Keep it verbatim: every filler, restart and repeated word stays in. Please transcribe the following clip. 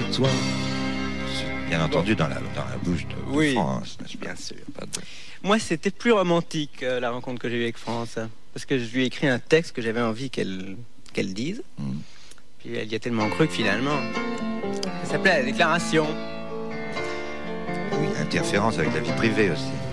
toi. Bien entendu, dans la, dans la bouche de, de Oui, France. bien sûr. Pas de... Moi, c'était plus romantique, euh, la rencontre que j'ai eue avec France. Parce que je lui ai écrit un texte que j'avais envie qu'elle qu'elle dise. Mm. Puis elle y a tellement cru que finalement, ça s'appelait La Déclaration. Oui, interférence avec la vie privée aussi.